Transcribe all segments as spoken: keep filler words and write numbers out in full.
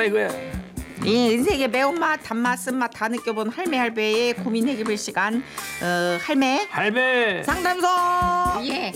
이거야. 이 인생의 매운맛, 단맛, 쓴맛 다 느껴본 할매 할배의 고민 해결 시간. 어, 할매 할배 상담소. 예.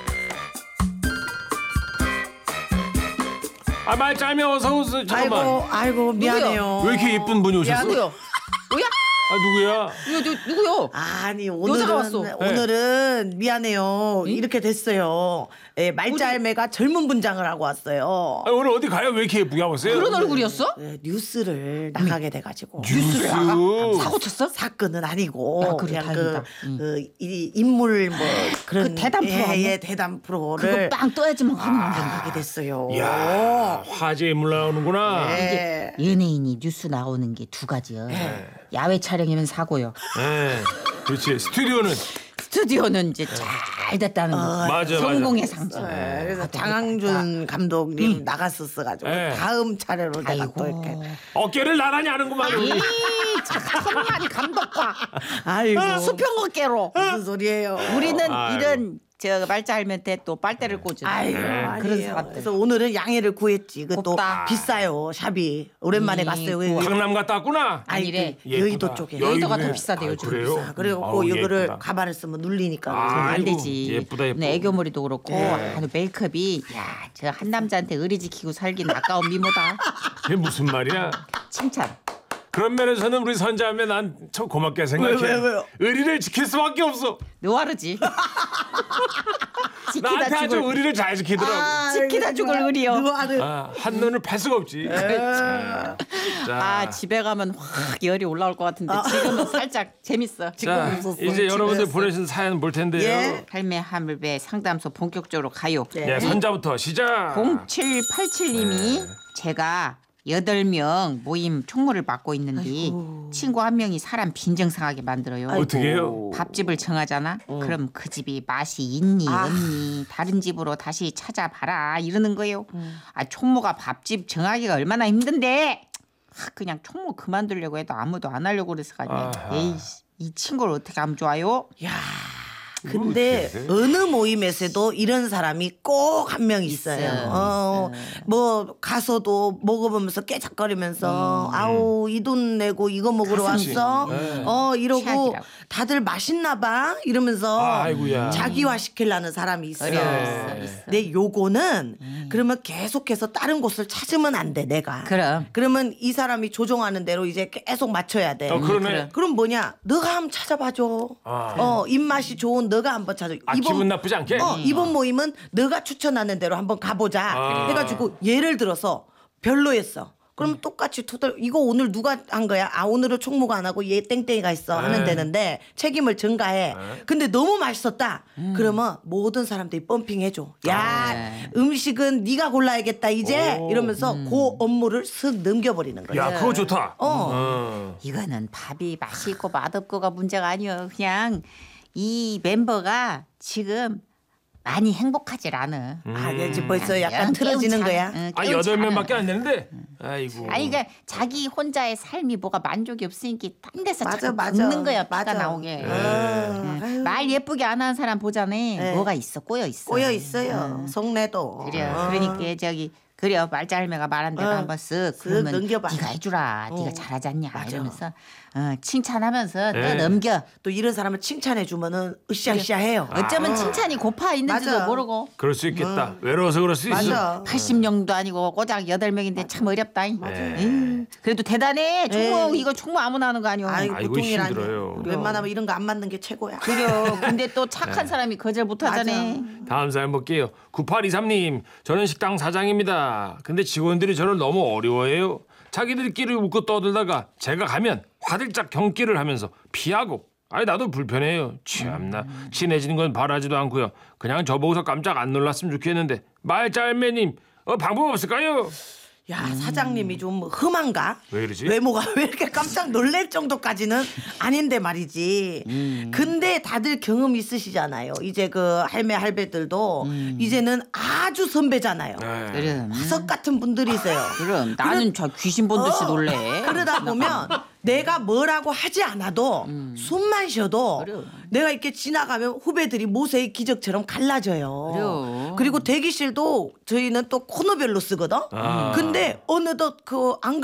아, 말 짧으면 어서 오세요. 잠깐만. 아이고 아이고 미안해요. 왜 이렇게 예쁜 분이 오셨어? 누구요? 뭐야? 아, 누구야? 누구, 누, 누구요? 아니 여자가 오늘은 왔어. 오늘은 미안해요. 이렇게 됐어요. 예, 말짤매가 젊은 분장을 하고 왔어요. 아, 오늘 어디 가요? 왜 이렇게 예쁘게 하고 있어요? 그런 얼굴이었어? 예, 뉴스를 나가게 돼가지고 뉴스. 사고 쳤어? 사건은 아니고 아, 그래, 그냥 다행이다. 그, 응. 그 이, 인물 뭐 그런 그 대담 프로 예, 아니야? 예, 대담 프로를 그거 빵 떠야지만 하는 건데. 나가게 됐어요. 야, 화제에 물러나오는구나. 예. 연예인이 뉴스 나오는 게 두 가지요. 야외 촬영이면 사고요. 네. 그렇지. 스튜디오는 스튜디오는 이제 잘 됐다는 거. 맞아, 성공의 맞아. 상징. 예, 그래서 장항준 감독님 나갔었어가지고 네. 다음 차례로 내가 아이고. 또 이렇게 어깨를 나란히 하는구만. 우리. 천만 감독과 아이고 수평어깨로 무슨 소리예요? 우리는 아이고. 이런 저 말짤면때 또 빨대를 꽂은 아이고 그런 아니에요. 사람들. 그래서 오늘은 양해를 구했지. 그것도 곱다. 비싸요 샵이. 오랜만에 음, 갔어요. 그 강남 갔다 왔구나. 아니래. 아이, 그 여의도 예쁘다. 쪽에. 여의도가 여의도네. 더 비싸대 아, 요즘. 그래요? 자, 그래갖고 아우, 이거를 예쁘다. 가발을 쓰면 눌리니까. 아, 안 아이고, 되지. 예쁘다, 예뻐. 근데 애교머리도 그렇고 예. 아, 메이크업이 야, 저 한 남자한테 의리 지키고 살긴 아까운 미모다. 그게 무슨 말이야? 칭찬. 그런 면에서는 우리 선자면 난 참 고맙게 생각해. 왜, 왜, 왜요? 의리를 지킬 수밖에 없어. 노하르지. 지키다 나한테 아주 죽을 의리를 잘 지키더라고. 아, 지키다 죽을 의리요. 누아를 한 눈을 팔 수가 없지. 자, 아 집에 가면 확 열이 올라올 것 같은데 지금은 살짝 재밌어. 자, 웃었어. 이제 여러분들 집에서. 보내신 사연 볼 텐데요. 예. 할매 하물배 상담소 본격적으로 가요. 네, 선자부터 시작. 공칠팔칠님이 제가 여덟 명 모임 총무를 맡고 있는데 친구 한 명이 사람 빈정상하게 만들어요. 어떻게 해요? 밥집을 정하잖아. 그럼 그 집이 맛이 있니 없니 다른 집으로 다시 찾아봐라 이러는 거예요. 아 총무가 밥집 정하기가 얼마나 힘든데 아, 그냥 총무 그만두려고 해도 아무도 안 하려고 그래서 가냐. 아하. 에이씨 이 친구를 어떻게 하면 좋아요? 야. 근데 어떻게 해? 어느 모임에서도 이런 사람이 꼭 한 명 있어요. 있어요. 어, 뭐 가서도 먹어보면서 깨작거리면서 아우 이 돈 내고 이거 먹으러 가슴이. 왔어. 네. 어 이러고 최악이라고. 다들 맛있나 봐 이러면서 아이고야. 자기화 시키려는 사람이 있어요. 어려웠어, 있어. 근데 요거는 그러면 계속해서 다른 곳을 찾으면 안 돼 내가. 그럼. 그러면 이 사람이 조종하는 대로 이제 계속 맞춰야 돼. 어, 그러네. 그래. 그럼 뭐냐? 너가 한번 찾아봐줘. 아. 어 입맛이 좋은 너가 한번 찾아. 아, 기분 나쁘지 않게? 어, 이번 모임은 너가 추천하는 대로 한번 가보자. 아. 해가지고 예를 들어서 별로였어. 그럼 똑같이 토들 이거 오늘 누가 한 거야? 아 오늘은 총무가 안 하고 얘 땡땡이가 있어 하면 네. 되는데 책임을 전가해. 근데 너무 맛있었다. 그러면 모든 사람들이 펌핑해줘. 야 네. 음식은 네가 골라야겠다 이제 오. 이러면서 그 업무를 쓱 넘겨버리는 거야. 야, 그거 좋다. 어. 어. 이거는 밥이 맛있고 맛없고가 문제가 아니에요. 그냥 이 멤버가 지금 많이 행복하질 않아. 아, 이제 벌써 약간 그냥 틀어지는 깨우쳐. 거야. 응, 아, 깨우쳐 여덟 않아. 명밖에 안 되는데. 아이고. 아니 그러니까 자기 혼자의 삶이 뭐가 만족이 없으니까 딴 데서 맞아, 자꾸 맞아. 긁는 거야 피가 맞아. 나오게. 네. 어, 아유, 말 예쁘게 안 하는 사람 보자네. 뭐가 있어 꼬여 있어. 꼬여 있어요. 속내도. 그래. 어. 그러니까 저기 그래요. 말짤매가 말한 대로 어, 한번 쓱 쓱 그러면 넘겨봐. 네가 해주라. 어. 네가 잘하지 않냐 맞아. 이러면서 어, 칭찬하면서 네. 또 넘겨. 또 이런 사람을 칭찬해 주면은 으쌰으쌰해요. 어쩌면 칭찬이 고파 있는지도 맞아. 모르고. 그럴 수 있겠다. 외로워서 그럴 수 있어. 맞아. 팔십 명도 아니고 꼬작 여덟 명인데 참 어렵다. 에이, 그래도 대단해. 총무 에이. 이거 총무 아무나 하는 거 아니오. 아이 아이고, 보통이라니. 힘들어요. 웬만하면 이런 거 안 맞는 게 최고야. 그래요. 근데 또 착한 네. 사람이 거절 못하잖아. 다음 사연 볼게요. 구팔이삼님, 저는 식당 사장입니다. 근데 직원들이 저를 너무 어려워해요. 자기들끼리 웃고 떠들다가 제가 가면 화들짝 경기를 하면서 피하고. 아니 나도 불편해요. 참나 친해지는 건 바라지도 않고요. 그냥 저보고서 깜짝 안 놀랐으면 좋겠는데 말짤매님 어, 방법 없을까요? 야 사장님이 좀 흠한가? 왜 이러지? 외모가 왜 이렇게 깜짝 놀랄 정도까지는 아닌데 말이지. 근데 다들 경험 있으시잖아요. 이제 그 할매 할배들도 이제는 아주 선배잖아요. 네. 그럼. 화석 같은 분들이세요. 그럼 나는 저 귀신 본 듯이 어, 놀래. 그러다 보면 내가 뭐라고 하지 않아도 숨만 쉬어도 그래. 내가 이렇게 지나가면 후배들이 모세의 기적처럼 갈라져요. 그래요. 그리고 대기실도 저희는 또 코너별로 쓰거든. 아. 근데 어느덧 그안